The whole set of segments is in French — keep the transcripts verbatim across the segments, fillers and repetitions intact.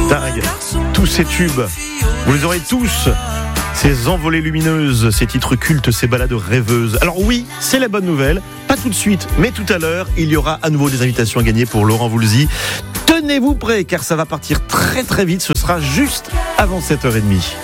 Dingue. Tous ces tubes, vous les aurez tous. Ces envolées lumineuses, ces titres cultes, ces balades rêveuses. Alors oui, c'est la bonne nouvelle. Pas tout de suite, mais tout à l'heure, il y aura à nouveau des invitations à gagner pour Laurent Voulzy. Tenez-vous prêts, car ça va partir très très vite. Ce sera juste avant sept heures trente.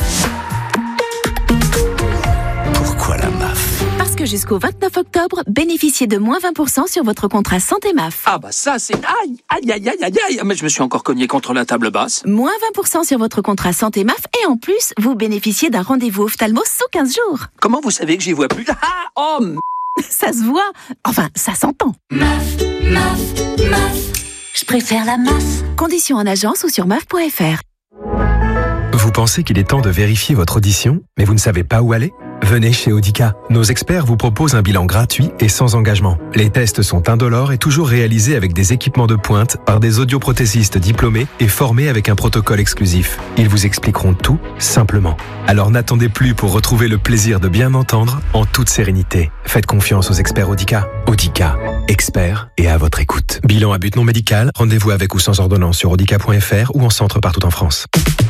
Pourquoi la M A F ? Parce que jusqu'au vingt-neuf octobre, bénéficiez de moins vingt pour cent sur votre contrat santé M A F. Ah bah ça c'est... Aïe, aïe, aïe, aïe, aïe, aïe. Mais je me suis encore cogné contre la table basse. Moins vingt pour cent sur votre contrat santé M A F et en plus, vous bénéficiez d'un rendez-vous ophtalmo sous quinze jours. Comment vous savez que j'y vois plus ? Ah, oh, m... Ça se voit. Enfin, ça s'entend. M A F, M A F, M A F. Je préfère la M A F. Conditions en agence ou sur M A F point F R. Vous pensez qu'il est temps de vérifier votre audition, mais vous ne savez pas où aller ? Venez chez Audica. Nos experts vous proposent un bilan gratuit et sans engagement. Les tests sont indolores et toujours réalisés avec des équipements de pointe par des audioprothésistes diplômés et formés avec un protocole exclusif. Ils vous expliqueront tout simplement. Alors n'attendez plus pour retrouver le plaisir de bien entendre en toute sérénité. Faites confiance aux experts Audica. Audica, experts et à votre écoute. Bilan à but non médical, rendez-vous avec ou sans ordonnance sur audica point F R ou en centre partout en France.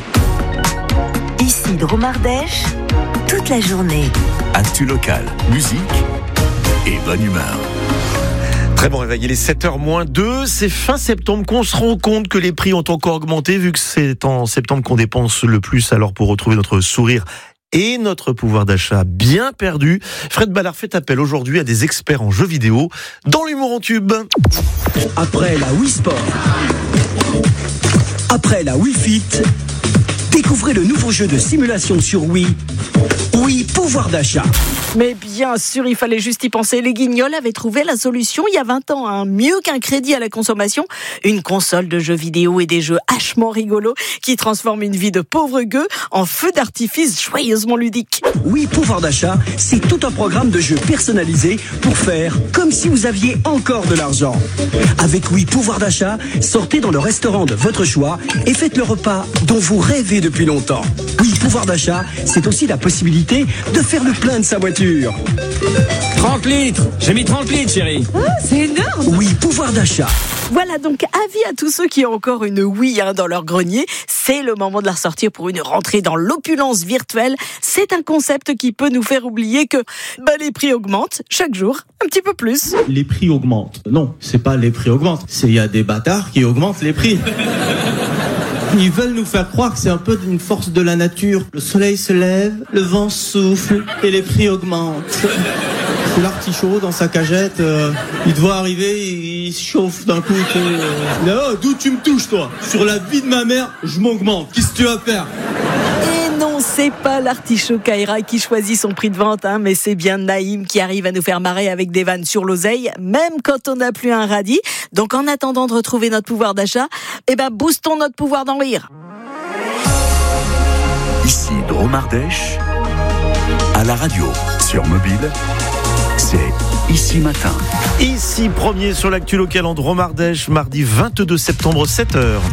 Ici Dromardèche, toute la journée. Actu local, musique et bonne humeur. Très bon réveil, il est sept heures moins deux, c'est fin septembre qu'on se rend compte que les prix ont encore augmenté, vu que c'est en septembre qu'on dépense le plus, alors pour retrouver notre sourire et notre pouvoir d'achat bien perdu, Fred Ballard fait appel aujourd'hui à des experts en jeux vidéo dans l'humour en tube. Après la Wii Sport, après la Wii Fit, découvrez le nouveau jeu de simulation sur Wii, Wii Pouvoir d'achat. Mais bien sûr, il fallait juste y penser. Les Guignols avaient trouvé la solution il y a vingt ans. Hein. Mieux qu'un crédit à la consommation, une console de jeux vidéo et des jeux hachement rigolos qui transforment une vie de pauvre gueux en feu d'artifice joyeusement ludique. Wii Pouvoir d'achat, c'est tout un programme de jeux personnalisés pour faire comme si vous aviez encore de l'argent. Avec Wii Pouvoir d'achat, sortez dans le restaurant de votre choix et faites le repas dont vous rêvez depuis longtemps. Wii Pouvoir d'achat, c'est aussi la possibilité de faire le plein de sa voiture. trente litres. J'ai mis trente litres, chérie. Oh, c'est énorme. Oui, pouvoir d'achat. Voilà donc avis à tous ceux qui ont encore une Wii hein, dans leur grenier. C'est le moment de la ressortir pour une rentrée dans l'opulence virtuelle. C'est un concept qui peut nous faire oublier que bah, les prix augmentent chaque jour un petit peu plus. Les prix augmentent. Non, c'est pas les prix augmentent. C'est il y a des bâtards qui augmentent les prix. Ils veulent nous faire croire que c'est un peu d'une force de la nature. Le soleil se lève, le vent souffle et les prix augmentent. C'est l'artichaut dans sa cagette, euh, il doit arriver, il se chauffe d'un coup. Euh, là, d'où tu me touches toi ? Sur la vie de ma mère, je m'augmente. Qu'est-ce que tu vas faire ? Et non, c'est pas l'artichaut Kaira qui choisit son prix de vente, hein, mais c'est bien Naïm qui arrive à nous faire marrer avec des vannes sur l'oseille, même quand on n'a plus un radis. Donc en attendant de retrouver notre pouvoir d'achat, eh ben boostons notre pouvoir d'en rire. Ici Dromardèche, à la radio, sur mobile, c'est Ici Matin. Ici premier sur l'actu local en Dromardèche, mardi vingt-deux septembre, sept heures.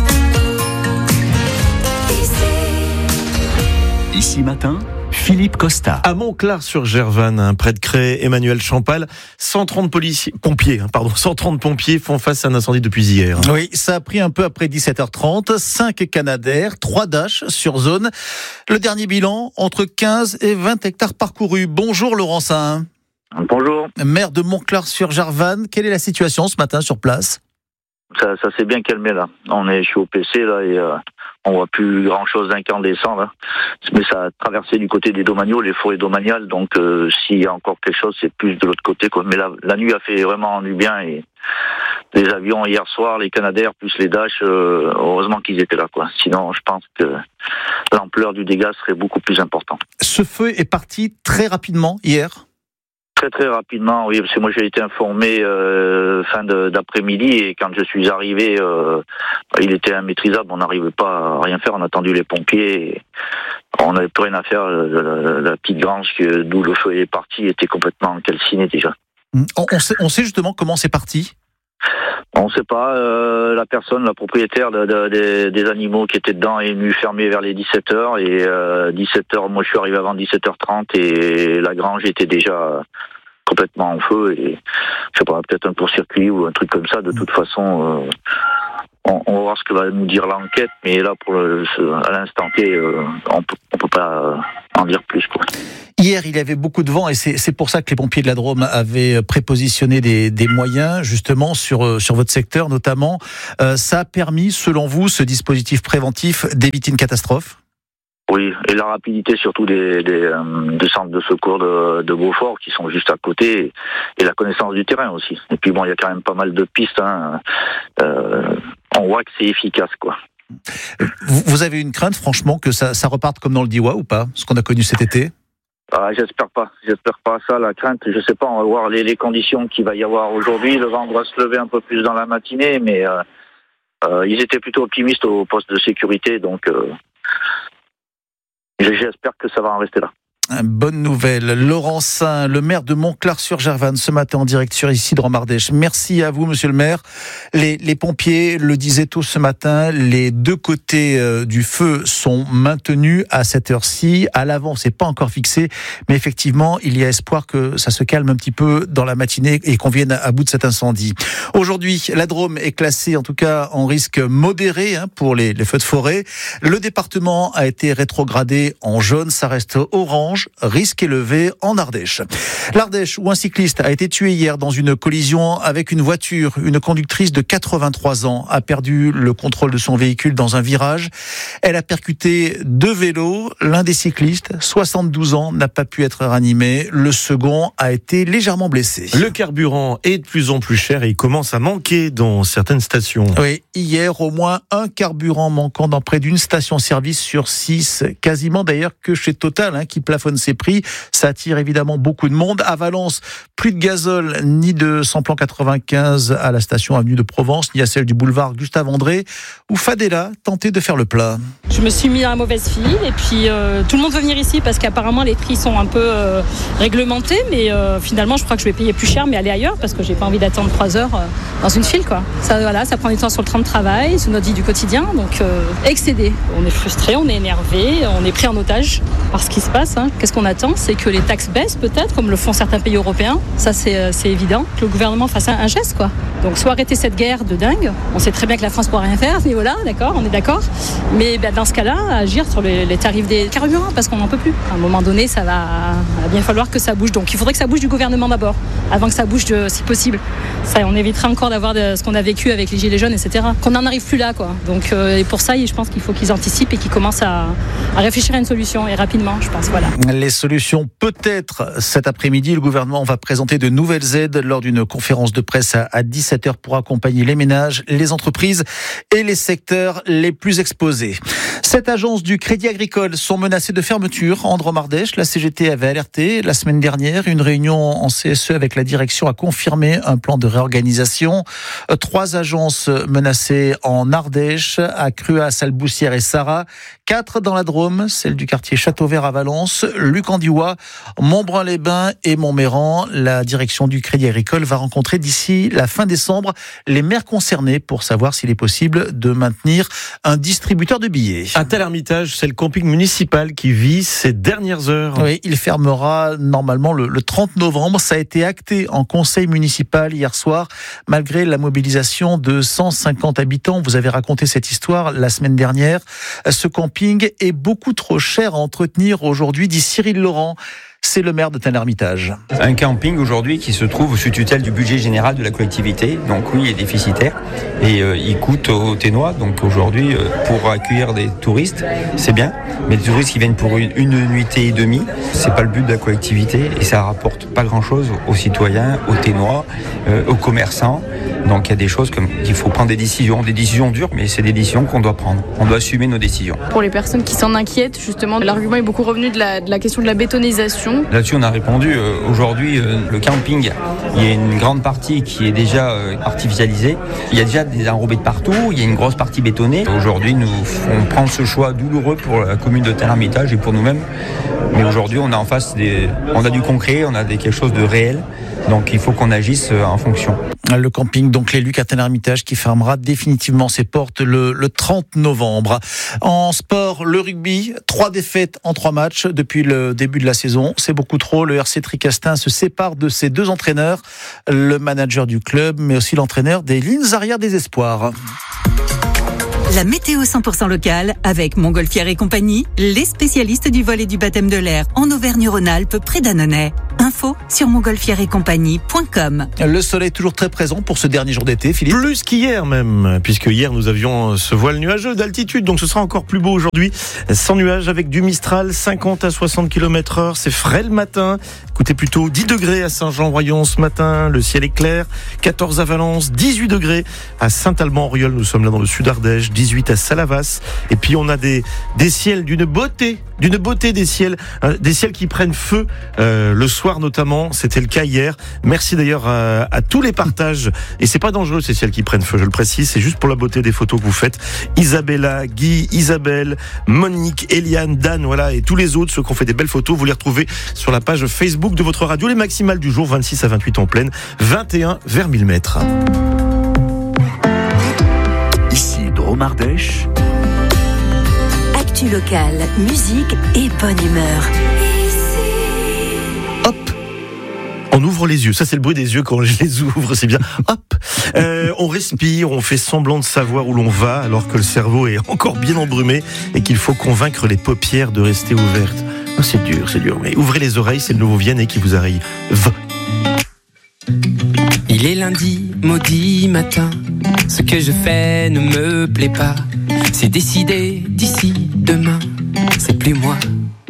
Ici Matin, Philippe Costa. À Montclar-sur-Gervanne, près de Cré, Emmanuel Champal, cent trente policiers, pompiers, pardon, cent trente pompiers font face à un incendie depuis hier. Oui, ça a pris un peu après dix-sept heures trente, cinq Canadair, trois Dash sur zone. Le dernier bilan, entre quinze et vingt hectares parcourus. Bonjour Laurent Saint. Bonjour. Maire de Montclar-sur-Gervanne, quelle est la situation ce matin sur place ? Ça, ça s'est bien calmé là. On est, je suis au P C là et euh, on voit plus grand chose d'incandescent là. Mais ça a traversé du côté des domaniaux, les forêts domaniales. Donc euh, s'il y a encore quelque chose, c'est plus de l'autre côté quoi. Mais la, la nuit a fait vraiment du bien et les avions hier soir, les Canadair plus les Dash, euh, heureusement qu'ils étaient là quoi. Sinon, je pense que l'ampleur du dégât serait beaucoup plus importante. Ce feu est parti très rapidement hier. Très très rapidement, oui, parce que moi j'ai été informé euh, fin de, d'après-midi et quand je suis arrivé, euh, il était immaîtrisable, on n'arrivait pas à rien faire, on a attendu les pompiers, et on n'avait plus rien à faire, la, la, la petite grange que, d'où le feu est parti était complètement calcinée déjà. On, on, sait, on sait justement comment c'est parti ? On ne sait pas, euh, la personne, la propriétaire de, de, de, des animaux qui étaient dedans est venue fermer vers les dix-sept heures et euh, dix-sept heures, moi je suis arrivé avant dix-sept heures trente et la grange était déjà complètement en feu et je sais pas, peut-être un court-circuit ou un truc comme ça. De toute façon, euh, on, on va voir ce que va nous dire l'enquête, mais là, pour le, à l'instant T, euh, on peut, on peut pas en dire plus, quoi. Hier, il y avait beaucoup de vent et c'est, c'est pour ça que les pompiers de la Drôme avaient prépositionné des, des moyens, justement, sur, sur votre secteur notamment. Euh, ça a permis, selon vous, ce dispositif préventif d'éviter une catastrophe ? Oui, et la rapidité surtout des, des, euh, des centres de secours de, de Beaufort qui sont juste à côté, et la connaissance du terrain aussi. Et puis bon, il y a quand même pas mal de pistes, hein. Euh, on voit que c'est efficace, quoi. Vous, vous avez une crainte, franchement, que ça, ça reparte comme dans le Diois ou pas, ce qu'on a connu cet été ? Ah, j'espère pas, j'espère pas ça, la crainte, je sais pas, on va voir les, les conditions qu'il va y avoir aujourd'hui. Le vent doit se lever un peu plus dans la matinée, mais euh, euh, ils étaient plutôt optimistes au poste de sécurité, donc euh, j'espère que ça va en rester là. Bonne nouvelle. Laurent Saint, le maire de Montclar-sur-Gervanne, ce matin en direct sur Isidre en Ardèche. Merci à vous, monsieur le maire. Les, les pompiers le disaient tôt ce matin, les deux côtés euh, du feu sont maintenus à cette heure-ci. À l'avant, c'est pas encore fixé, mais effectivement, il y a espoir que ça se calme un petit peu dans la matinée et qu'on vienne à bout de cet incendie. Aujourd'hui, la Drôme est classée, en tout cas, en risque modéré hein, pour les, les feux de forêt. Le département a été rétrogradé en jaune, ça reste orange. Risque élevé en Ardèche. L'Ardèche, où un cycliste a été tué hier dans une collision avec une voiture. Une conductrice de quatre-vingt-trois ans a perdu le contrôle de son véhicule dans un virage. Elle a percuté deux vélos. L'un des cyclistes, soixante-douze ans, n'a pas pu être ranimé. Le second a été légèrement blessé. Le carburant est de plus en plus cher et il commence à manquer dans certaines stations. Oui, hier, au moins un carburant manquant dans près d'une station-service sur six. Quasiment d'ailleurs que chez Total, hein, qui plafonne ses prix. Ça attire évidemment beaucoup de monde. À Valence, plus de gazole ni de samplon quatre-vingt-quinze à la station Avenue de Provence, ni à celle du boulevard Gustave André, où Fadela tentait de faire le plat. Je me suis mis à la mauvaise file et puis euh, tout le monde veut venir ici parce qu'apparemment les prix sont un peu euh, réglementés, mais euh, finalement je crois que je vais payer plus cher mais aller ailleurs parce que j'ai pas envie d'attendre trois heures euh, dans une file, quoi. Ça, voilà, ça prend du temps sur le train de travail, sur notre vie du quotidien, donc euh, excédé. On est frustré, on est énervé, on est pris en otage par ce qui se passe. Hein. Qu'est-ce qu'on attend ? C'est que les taxes baissent peut-être, comme le font certains pays européens. Ça, c'est, c'est évident. Que le gouvernement fasse un, un geste, quoi. Donc, soit arrêter cette guerre de dingue. On sait très bien que la France ne pourra rien faire à ce niveau-là, d'accord ? On est d'accord. Mais ben, dans ce cas-là, agir sur les, les tarifs des carburants, parce qu'on n'en peut plus. À un moment donné, ça va, va bien falloir que ça bouge. Donc, il faudrait que ça bouge du gouvernement d'abord, avant que ça bouge de, si possible. Ça, on évitera encore d'avoir de, ce qu'on a vécu avec les Gilets jaunes, et cetera. Qu'on n'en arrive plus là, quoi. Donc, euh, et pour ça, je pense qu'il faut qu'ils anticipent et qu'ils commencent à, à réfléchir à une solution, et rapidement, je pense. Voilà. Les solutions, peut-être cet après-midi, le gouvernement va présenter de nouvelles aides lors d'une conférence de presse à dix-sept heures pour accompagner les ménages, les entreprises et les secteurs les plus exposés. Sept agences du Crédit Agricole sont menacées de fermeture en Drôme-Ardèche. La C G T avait alerté la semaine dernière. Une réunion en C S E avec la direction a confirmé un plan de réorganisation. Trois agences menacées en Ardèche, à Cruas, Salboussière et Sarrat. Quatre dans la Drôme, celle du quartier Château-Vert à Valence, Luc-en-Diois, Montbrun-les-Bains et Montméran. La direction du Crédit Agricole va rencontrer d'ici la fin décembre les maires concernés pour savoir s'il est possible de maintenir un distributeur de billets. À Tel-Hermitage, c'est le camping municipal qui vit ses dernières heures. Oui, il fermera normalement le, le trente novembre. Ça a été acté en conseil municipal hier soir, malgré la mobilisation de cent cinquante habitants. Vous avez raconté cette histoire la semaine dernière. Ce camping est beaucoup trop cher à entretenir aujourd'hui, dit Cyril Laurent. C'est le maire de Tel-Hermitage. Un camping aujourd'hui qui se trouve sous tutelle du budget général de la collectivité, donc oui, il est déficitaire et euh, il coûte aux Ténois. Donc aujourd'hui, euh, pour accueillir des touristes, c'est bien, mais des touristes qui viennent pour une, une nuitée et demie, c'est pas le but de la collectivité et ça rapporte pas grand-chose aux citoyens, aux Ténois, euh, aux commerçants. Donc il y a des choses comme qu'il faut prendre des décisions, des décisions dures, mais c'est des décisions qu'on doit prendre. On doit assumer nos décisions. Pour les personnes qui s'en inquiètent, justement, l'argument est beaucoup revenu de la, de la question de la bétonisation. Là-dessus, on a répondu. Euh, aujourd'hui, euh, le camping, il y a une grande partie qui est déjà euh, artificialisée. Il y a déjà des enrobés de partout. Il y a une grosse partie bétonnée. Aujourd'hui, nous on prend ce choix douloureux pour la commune de Tel-Hermitage et pour nous-mêmes. Mais aujourd'hui, on a en face des, on a du concret, on a des, quelque chose de réel. Donc, il faut qu'on agisse en fonction. Le camping, donc les Lucs à Tel-Hermitage, qui fermera définitivement ses portes le, le trente novembre. En sport, le rugby, trois défaites en trois matchs depuis le début de la saison. C'est beaucoup trop. Le R C Tricastin se sépare de ses deux entraîneurs, le manager du club, mais aussi l'entraîneur des lignes arrière des espoirs. La météo cent pour cent locale avec Montgolfière et compagnie, les spécialistes du vol et du baptême de l'air en Auvergne-Rhône-Alpes près d'Annonay. Info sur montgolfière et compagnie point com. Le soleil toujours très présent pour ce dernier jour d'été, Philippe. Plus qu'hier même, puisque hier nous avions ce voile nuageux d'altitude, donc ce sera encore plus beau aujourd'hui. Sans nuages avec du Mistral, cinquante à soixante kilomètres heure, c'est frais le matin. Écoutez plutôt dix degrés à Saint-Jean-Royon ce matin, le ciel est clair. quatorze à Valence, dix-huit degrés à Saint-Alban-en-Rieul, nous sommes là dans le sud Ardèche, dix-huit à Salavas. Et puis on a des, des ciels d'une beauté, d'une beauté des ciels, euh, des ciels qui prennent feu euh, le soir notamment, c'était le cas hier. Merci d'ailleurs à, à tous les partages, et c'est pas dangereux ces ciels qui prennent feu, je le précise, c'est juste pour la beauté des photos que vous faites. Isabella, Guy, Isabelle, Monique, Eliane, Dan, voilà, et tous les autres, ceux qui ont fait des belles photos, vous les retrouvez sur la page Facebook de votre radio. Les maximales du jour, vingt-six à vingt-huit en pleine, vingt et un vers mille mètres. Ici Drôme Ardèche. Actu locale, musique et bonne humeur. Hop, on ouvre les yeux. Ça, c'est le bruit des yeux quand je les ouvre. C'est bien. Hop, euh, on respire, on fait semblant de savoir où l'on va, alors que le cerveau est encore bien embrumé et qu'il faut convaincre les paupières de rester ouvertes. Oh, c'est dur, c'est dur. Mais ouvrez les oreilles, c'est le nouveau Vianney qui vous arrive. Va. Il est lundi, maudit matin. Ce que je fais ne me plaît pas. C'est décidé d'ici demain. C'est plus moi.